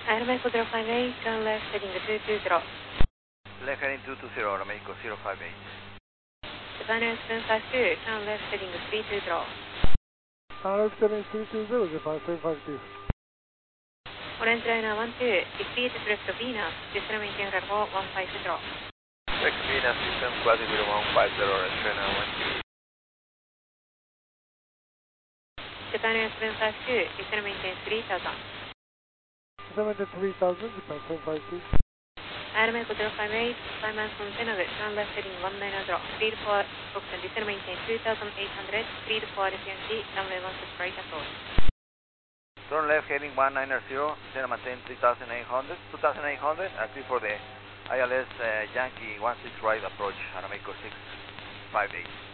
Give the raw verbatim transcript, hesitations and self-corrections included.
Aeromexico zero five eight, turn left heading two two zero. Left heading two two zero, Aeromexico zero five eight. Japan Air seven five two, turn left heading three two zero. Left heading three two zero, Japan seven five two. Orange Liner one two, repeat direct Venus, descend maintain level one five zero. Direct Venus, system quality zero one five zero, Orange Liner one two. Japan Air seven five two, descend maintain three thousand. Descend maintain three thousand, Japan seven five two. Aeromexico zero five eight, climax on Tenaga, turn left heading one nine zero, speed for Oxen, descend maintain two thousand eight hundred, speed for R P M C, runway one six right approach. Turn left heading one nine zero, descend maintain three thousand eight hundred, two thousand eight hundred, and clear for the I L S uh, Yankee one six right approach, Aeromexico six five eight.